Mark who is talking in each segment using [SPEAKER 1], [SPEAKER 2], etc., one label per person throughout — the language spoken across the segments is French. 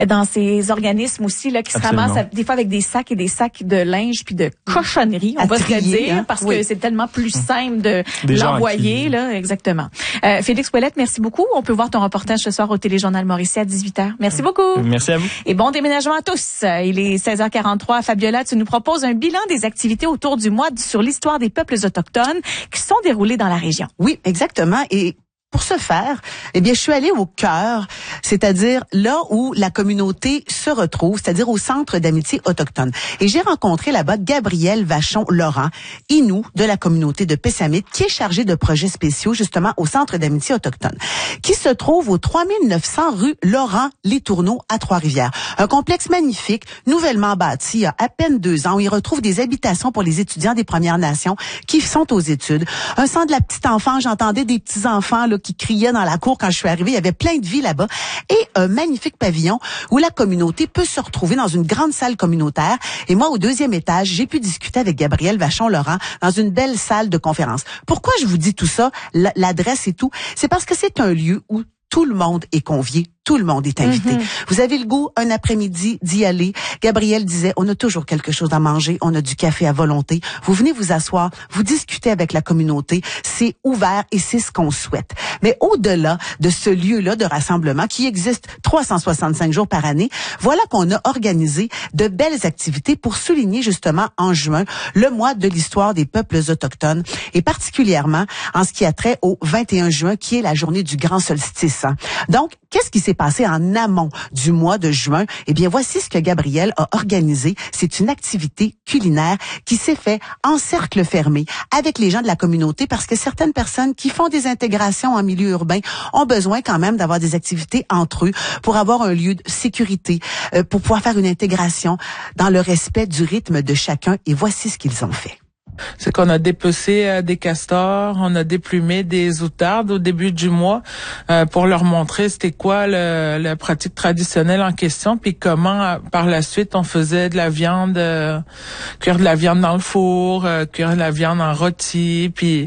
[SPEAKER 1] dans ces organismes aussi là qui se ramassent des fois avec des sacs et des sacs de linge puis de cochonneries, on va se le dire, parce que c'est tellement plus simple de l'envoyer là, exactement. Félix Ouellette, merci beaucoup. On peut voir ton reportage ce soir au Téléjournal Mauricie à 18h. Merci beaucoup.
[SPEAKER 2] Merci à vous. Et
[SPEAKER 1] bon déménagement à tous. Il est 16h43. Fabiola, tu nous proposes un bilan des activités autour du mois sur l'histoire des peuples autochtones qui sont déroulées dans la région.
[SPEAKER 3] Oui, exactement. Et pour ce faire, eh bien, je suis allée au cœur, c'est-à-dire là où la communauté se retrouve, c'est-à-dire au Centre d'amitié autochtone. Et j'ai rencontré là-bas Gabrielle Vachon-Laurent, Inou de la communauté de Pessamit, qui est chargée de projets spéciaux justement au Centre d'amitié autochtone, qui se trouve au 3900 rue Laurent-Les-Tourneaux à Trois-Rivières. Un complexe magnifique, nouvellement bâti il y a à peine 2 ans, où il retrouve des habitations pour les étudiants des Premières Nations qui sont aux études. Un centre de la petite enfance, j'entendais des petits enfants là qui criaient dans la cour quand je suis arrivée. Il y avait plein de vie là-bas. Et un magnifique pavillon où la communauté peut se retrouver dans une grande salle communautaire. Et moi, au 2e étage, j'ai pu discuter avec Gabrielle Vachon-Laurent dans une belle salle de conférence. Pourquoi je vous dis tout ça, l'adresse et tout? C'est parce que c'est un lieu où tout le monde est convié. Tout le monde est invité. Vous avez le goût, un après-midi, d'y aller. Gabrielle disait, on a toujours quelque chose à manger, on a du café à volonté. Vous venez vous asseoir, vous discutez avec la communauté. C'est ouvert et c'est ce qu'on souhaite. Mais au-delà de ce lieu-là de rassemblement qui existe 365 jours par année, voilà qu'on a organisé de belles activités pour souligner justement en juin le mois de l'histoire des peuples autochtones et particulièrement en ce qui a trait au 21 juin qui est la journée du grand solstice. Donc, qu'est-ce qui s'est passé en amont du mois de juin? Eh bien, voici ce que Gabrielle a organisé. C'est une activité culinaire qui s'est faite en cercle fermé avec les gens de la communauté parce que certaines personnes qui font des intégrations en milieu urbain ont besoin quand même d'avoir des activités entre eux pour avoir un lieu de sécurité, pour pouvoir faire une intégration dans le respect du rythme de chacun. Et voici ce qu'ils ont fait.
[SPEAKER 4] C'est qu'on a dépecé des castors, on a déplumé des outardes au début du mois pour leur montrer c'était quoi la pratique traditionnelle en question, puis comment par la suite on faisait de la viande, cuire de la viande dans le four, cuire de la viande en rôti, puis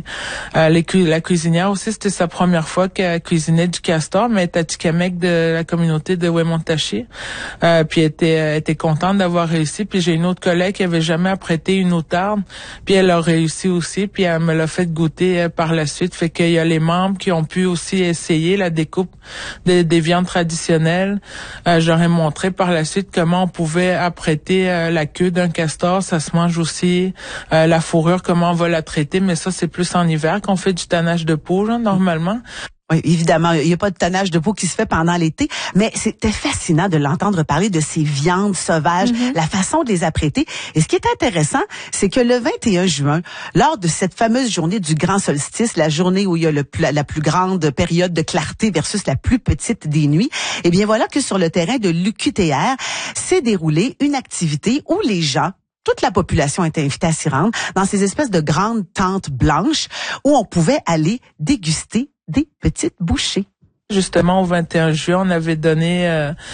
[SPEAKER 4] la cuisinière aussi, c'était sa première fois qu'elle cuisinait du castor, mais elle est Atikamekw de la communauté de Wemotaci, puis elle était contente d'avoir réussi. Puis j'ai une autre collègue qui avait jamais apprêté une outarde, puis elle a réussi aussi, puis elle me l'a fait goûter par la suite. Fait qu'il y a les membres qui ont pu aussi essayer la découpe des viandes traditionnelles. J'aurais montré par la suite comment on pouvait apprêter la queue d'un castor. Ça se mange aussi. La fourrure, comment on va la traiter, mais ça, c'est plus en hiver qu'on fait du tannage de peau, là, normalement.
[SPEAKER 3] Oui, évidemment, il n'y a pas de tannage de peau qui se fait pendant l'été, mais c'était fascinant de l'entendre parler de ces viandes sauvages, la façon de les apprêter. Et ce qui est intéressant, c'est que le 21 juin, lors de cette fameuse journée du grand solstice, la journée où il y a la plus grande période de clarté versus la plus petite des nuits, eh bien voilà que sur le terrain de l'UQTR s'est déroulée une activité où les gens, toute la population était invitée à s'y rendre dans ces espèces de grandes tentes blanches où on pouvait aller déguster des petites bouchées.
[SPEAKER 4] Justement, au 21 juin, on avait donné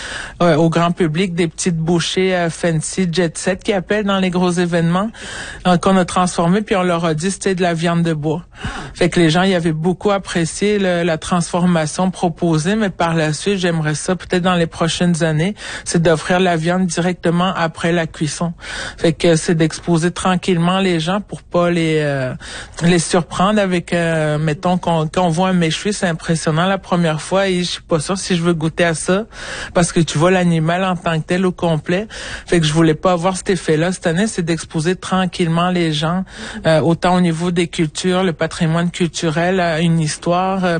[SPEAKER 4] au grand public des petites bouchées fancy jet set qui appellent dans les gros événements, qu'on a transformé, puis on leur a dit c'était de la viande de bois. Fait que les gens y avaient beaucoup apprécié la transformation proposée, mais par la suite, j'aimerais ça peut-être dans les prochaines années, c'est d'offrir la viande directement après la cuisson. Fait que c'est d'exposer tranquillement les gens pour pas les surprendre avec mettons quand on voit un méchoui, c'est impressionnant la première fois et je suis pas sûre si je veux goûter à ça parce que tu vois l'animal en tant que tel au complet. Fait que je voulais pas avoir cet effet-là. Cette année, c'est d'exposer tranquillement les gens, autant au niveau des cultures, le patrimoine culturel, une histoire.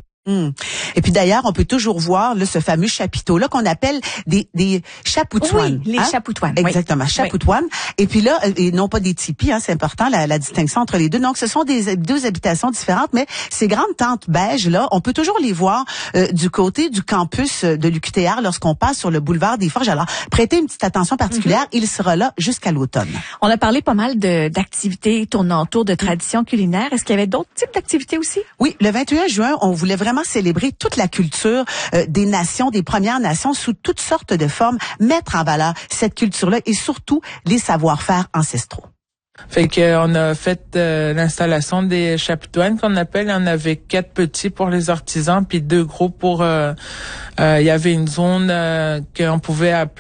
[SPEAKER 3] Et puis d'ailleurs, on peut toujours voir là, ce fameux chapiteau-là qu'on appelle des chapoutouanes.
[SPEAKER 1] Oui, les chapoutouanes.
[SPEAKER 3] Exactement,
[SPEAKER 1] oui.
[SPEAKER 3] chapoutouanes. Et puis là, et non pas des tipis, c'est important la distinction entre les deux. Donc, ce sont deux habitations différentes, mais ces grandes tentes beiges-là, on peut toujours les voir du côté du campus de l'UQTR lorsqu'on passe sur le boulevard des Forges. Alors, prêtez une petite attention particulière, il sera là jusqu'à l'automne.
[SPEAKER 1] On a parlé pas mal d'activités tournant autour de traditions culinaires. Est-ce qu'il y avait d'autres types d'activités aussi?
[SPEAKER 3] Oui, le 21 juin, on voulait vraiment célébrer toute la culture des nations, des Premières Nations sous toutes sortes de formes, mettre en valeur cette culture-là et surtout les savoir-faire ancestraux.
[SPEAKER 4] Fait qu'on a fait l'installation des chapiteaux qu'on appelle. On avait 4 petits pour les artisans puis 2 gros pour. Il y avait une zone qu'on pouvait appeler